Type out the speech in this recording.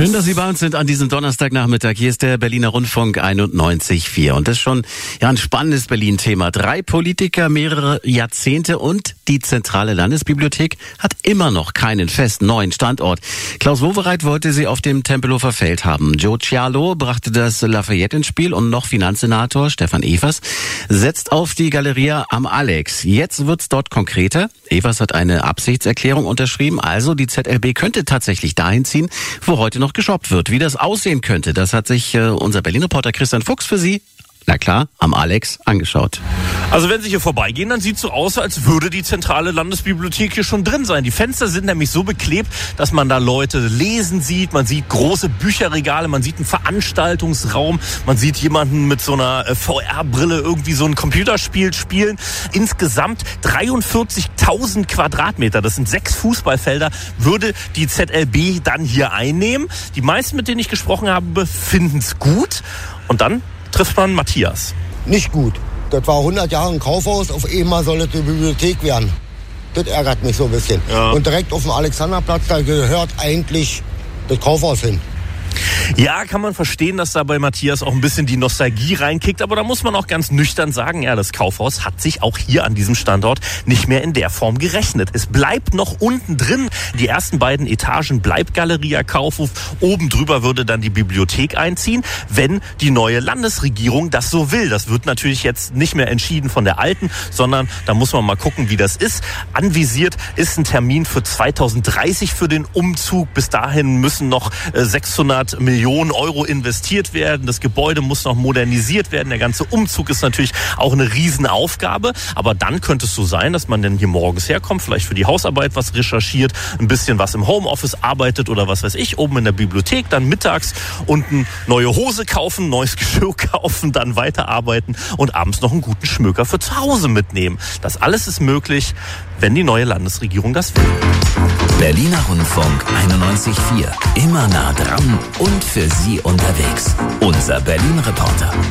Schön, dass Sie bei uns sind an diesem Donnerstagnachmittag. Hier ist der Berliner Rundfunk 91.4. Und das ist schon ein spannendes Berlin-Thema. 3 Politiker, mehrere Jahrzehnte und die zentrale Landesbibliothek hat immer noch keinen festen neuen Standort. Klaus Wowereit wollte sie auf dem Tempelhofer Feld haben. Joe Cialo brachte das Lafayette ins Spiel und noch Finanzsenator Stefan Evers setzt auf die Galeria am Alex. Jetzt wird's dort konkreter. Evers hat eine Absichtserklärung unterschrieben. Also die ZLB könnte tatsächlich dahin ziehen, wo heute noch geshoppt wird. Wie das aussehen könnte, das hat sich unser Berlin-Reporter Christian Fuchs für Sie, na klar, am Alex angeschaut. Also wenn Sie hier vorbeigehen, dann sieht es so aus, als würde die zentrale Landesbibliothek hier schon drin sein. Die Fenster sind nämlich so beklebt, dass man da Leute lesen sieht. Man sieht große Bücherregale, man sieht einen Veranstaltungsraum, man sieht jemanden mit so einer VR-Brille irgendwie so ein Computerspiel spielen. Insgesamt 43.000 Quadratmeter, das sind 6 Fußballfelder, würde die ZLB dann hier einnehmen. Die meisten, mit denen ich gesprochen habe, finden es gut. Und dann trifft man Matthias. Nicht gut. Das war 100 Jahre ein Kaufhaus, auf einmal soll es eine Bibliothek werden. Das ärgert mich so ein bisschen. Ja. Und direkt auf dem Alexanderplatz, da gehört eigentlich das Kaufhaus hin. Ja, kann man verstehen, dass da bei Matthias auch ein bisschen die Nostalgie reinkickt, aber da muss man auch ganz nüchtern sagen, ja, das Kaufhaus hat sich auch hier an diesem Standort nicht mehr in der Form gerechnet. Es bleibt noch unten drin. Die ersten beiden Etagen bleibt Galeria Kaufhof. Oben drüber würde dann die Bibliothek einziehen, wenn die neue Landesregierung das so will. Das wird natürlich jetzt nicht mehr entschieden von der alten, sondern da muss man mal gucken, wie das ist. Anvisiert ist ein Termin für 2030 für den Umzug. Bis dahin müssen noch 600 Millionen Euro investiert werden. Das Gebäude muss noch modernisiert werden. Der ganze Umzug ist natürlich auch eine Riesenaufgabe. Aber dann könnte es so sein, dass man dann hier morgens herkommt, vielleicht für die Hausarbeit was recherchiert, ein bisschen was im Homeoffice arbeitet oder was weiß ich, oben in der Bibliothek, dann mittags unten neue Hose kaufen, neues Geschirr kaufen, dann weiterarbeiten und abends noch einen guten Schmöker für zu Hause mitnehmen. Das alles ist möglich, wenn die neue Landesregierung das will. Berliner Rundfunk 91.4. Immer nah dran und für Sie unterwegs. Unser Berlin-Reporter.